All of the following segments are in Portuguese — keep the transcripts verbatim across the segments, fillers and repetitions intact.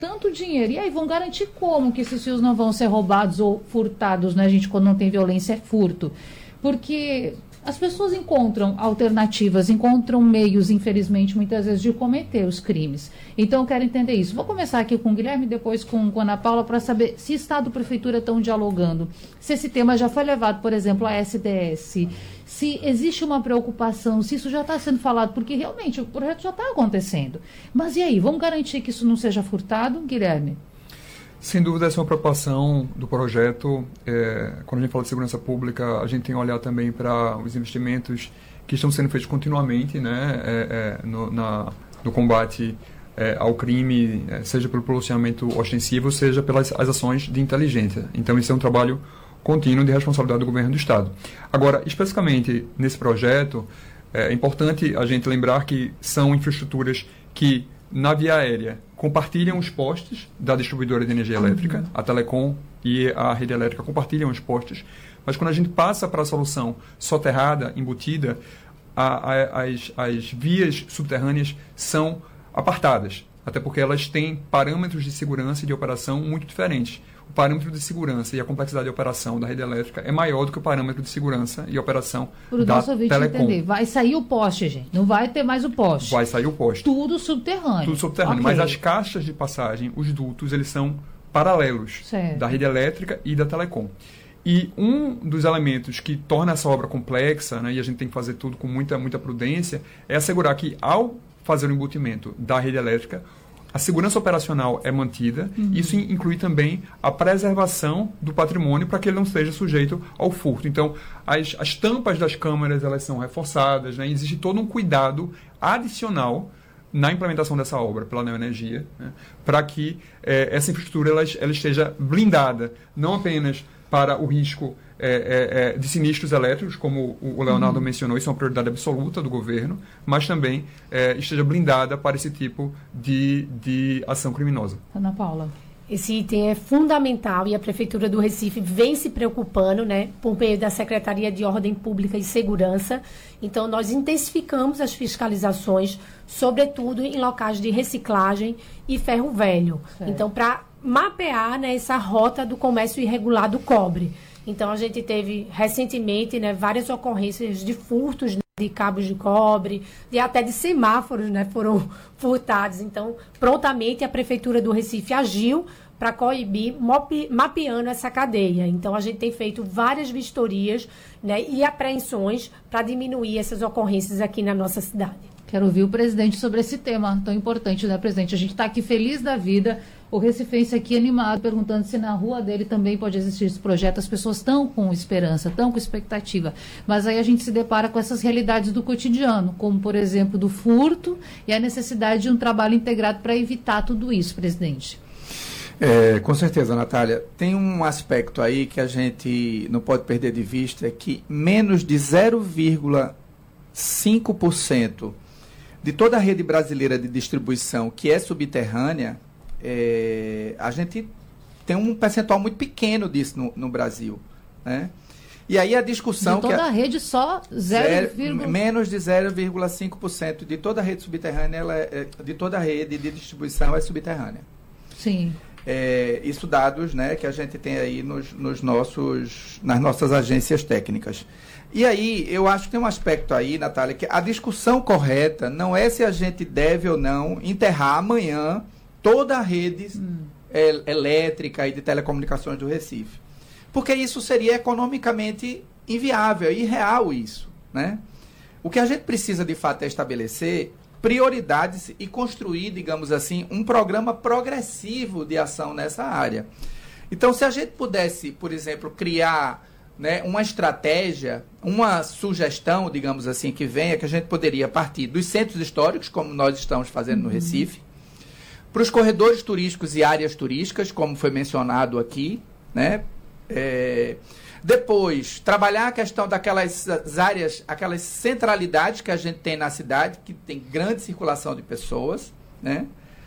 tanto dinheiro. E aí vão garantir como que esses fios não vão ser roubados ou furtados, né, gente? Quando não tem violência, é furto. Porque as pessoas encontram alternativas, encontram meios, infelizmente, muitas vezes, de cometer os crimes. Então, eu quero entender isso. Vou começar aqui com o Guilherme, depois com, com a Ana Paula, para saber se Estado e Prefeitura estão dialogando, se esse tema já foi levado, por exemplo, à S D S, se existe uma preocupação, se isso já está sendo falado, porque realmente o projeto já está acontecendo. Mas e aí, vamos garantir que isso não seja furtado, Guilherme? Sem dúvida, essa é uma preocupação do projeto. É, quando a gente fala de segurança pública, a gente tem que olhar também para os investimentos que estão sendo feitos continuamente, né, é, é, no, na, no combate é, ao crime, é, seja pelo policiamento ostensivo, seja pelas as ações de inteligência. Então, isso é um trabalho contínuo de responsabilidade do governo do Estado. Agora, especificamente nesse projeto, é importante a gente lembrar que são infraestruturas que, na via aérea, compartilham os postes da distribuidora de energia elétrica, uhum. a Telecom e a rede elétrica compartilham os postes, mas quando a gente passa para a solução soterrada, embutida, a, a, as, as vias subterrâneas são apartadas, até porque elas têm parâmetros de segurança e de operação muito diferentes. O parâmetro de segurança e a complexidade de operação da rede elétrica é maior do que o parâmetro de segurança e operação Pro da nosso ouvinte Telecom. Entender. Vai sair o poste, gente. Não vai ter mais o poste. Vai sair o poste. Tudo subterrâneo. Tudo subterrâneo. Okay. Mas as caixas de passagem, os dutos, eles são paralelos certo. da rede elétrica e da Telecom. E um dos elementos que torna essa obra complexa, né, e a gente tem que fazer tudo com muita, muita prudência, é assegurar que, ao fazer o embutimento da rede elétrica, a segurança operacional é mantida. Uhum. Isso inclui também a preservação do patrimônio para que ele não seja sujeito ao furto. Então, as, as tampas das câmeras elas são reforçadas, né? Existe todo um cuidado adicional na implementação dessa obra pela Neoenergia, né? Para que eh, essa infraestrutura ela, ela esteja blindada, não apenas para o risco é, é, de sinistros elétricos, como o Leonardo uhum. mencionou, isso é uma prioridade absoluta do governo, mas também é, esteja blindada para esse tipo de, de ação criminosa. Ana Paula. Esse item é fundamental e a Prefeitura do Recife vem se preocupando, né, por meio da Secretaria de Ordem Pública e Segurança. Então, nós intensificamos as fiscalizações, sobretudo em locais de reciclagem e ferro velho. Certo. Então, para mapear, né, essa rota do comércio irregular do cobre. Então, a gente teve recentemente, né, várias ocorrências de furtos, né, de cabos de cobre, de até de semáforos, né, foram furtados. Então, prontamente a Prefeitura do Recife agiu para coibir, mapeando essa cadeia. Então, a gente tem feito várias vistorias, né, e apreensões para diminuir essas ocorrências aqui na nossa cidade. Quero ouvir o presidente sobre esse tema tão importante, né, presidente? A gente está aqui feliz da vida, o recifense aqui animado, perguntando se na rua dele também pode existir esse projeto. As pessoas estão com esperança, estão com expectativa, mas aí a gente se depara com essas realidades do cotidiano, como, por exemplo, do furto e a necessidade de um trabalho integrado para evitar tudo isso, presidente. É, com certeza, Natália. Tem um aspecto aí que a gente não pode perder de vista, é que menos de zero vírgula cinco por cento de toda a rede brasileira de distribuição que é subterrânea, é, a gente tem um percentual muito pequeno disso no, no Brasil, né? E aí a discussão... De toda que a, a rede só zero, zero, menos de zero vírgula cinco por cento de toda a rede subterrânea, ela é, de toda a rede de distribuição é subterrânea. Sim. É, isso dados, né, que a gente tem aí nos, nos nossos, nas nossas agências técnicas. E aí, eu acho que tem um aspecto aí, Natália, que a discussão correta não é se a gente deve ou não enterrar amanhã toda a rede hum. é, elétrica e de telecomunicações do Recife. Porque isso seria economicamente inviável, é irreal isso, né? O que a gente precisa, de fato, é estabelecer prioridades e construir, digamos assim, um programa progressivo de ação nessa área. Então, se a gente pudesse, por exemplo, criar, né, uma estratégia, uma sugestão, digamos assim, que venha, que a gente poderia partir dos centros históricos, como nós estamos fazendo no Recife, para os corredores turísticos e áreas turísticas, como foi mencionado aqui, né? É, depois, trabalhar a questão daquelas áreas, aquelas centralidades que a gente tem na cidade, que tem grande circulação de pessoas, né?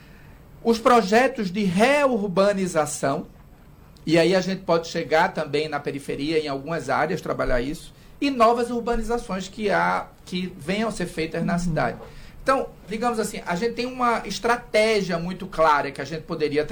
Os projetos de reurbanização, e aí a gente pode chegar também na periferia, em algumas áreas, trabalhar isso, e novas urbanizações que, há, que venham a ser feitas na cidade. Então, digamos assim, a gente tem uma estratégia muito clara que a gente poderia